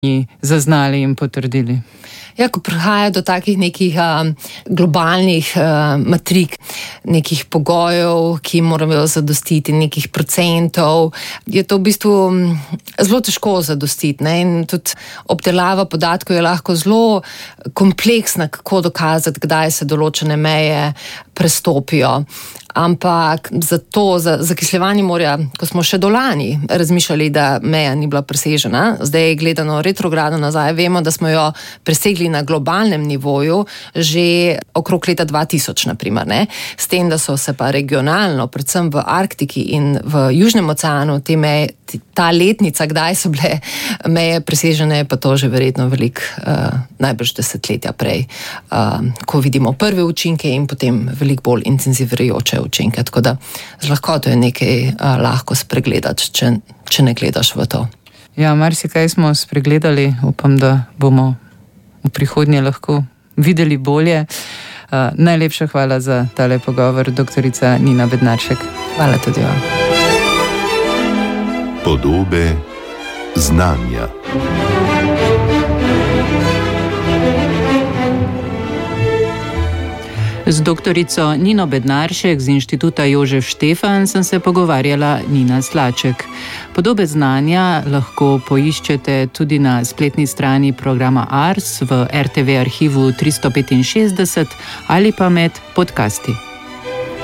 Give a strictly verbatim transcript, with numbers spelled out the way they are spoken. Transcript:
zaznali in potrdili? Ja, ko prihaja do takih nekih um, globalnih uh, matrik, nekih pogojev, ki morajo zadostiti, nekih procentov, je to v bistvu zelo težko zadostiti. Ne? In tudi obdelava podatkov je lahko zelo kompleksna, kako dokazati, kdaj se določene meje prestopijo. Ampak za to, za zakisljevanje morja, ko smo še do lani razmišljali, da meja ni bila presežena, zdaj gledano retrogradno nazaj, vemo, da smo jo presegli na globalnem nivoju že okrog leta dva tisoč, naprimer, ne? S tem, da so se pa regionalno, predvsem v Arktiki in v Južnem oceanu, te meje, ta letnica, kdaj so bile meje presežene, pa to že verjetno veliko, uh, najbrž desetletja prej, uh, ko vidimo prve učinke in potem veliko bolj intenzivirajoče učinke, tako da z lahkoto je nekaj uh, lahko spregledati, če, če ne gledaš v to. Ja, marsikaj smo spregledali, upam, da bomo v prihodnje lahko videli bolje. Uh, najlepša hvala za tale pogovor, doktorica Nina Bednaršek. Hvala tudi vam. Podobe znanja. Z doktorico Nino Bednaršek z Inštituta Jožef Štefan sem se pogovarjala Nina Slaček. Podobe znanja lahko poiščete tudi na spletni strani programa Ars v R T V arhivu tristo petinšestdeset ali pa med podcasti.